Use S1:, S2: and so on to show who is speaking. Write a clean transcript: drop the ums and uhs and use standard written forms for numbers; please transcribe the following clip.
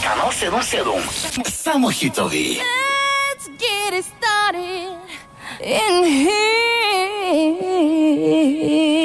S1: Kanál 77. Samohitový.
S2: Let's get it started in here.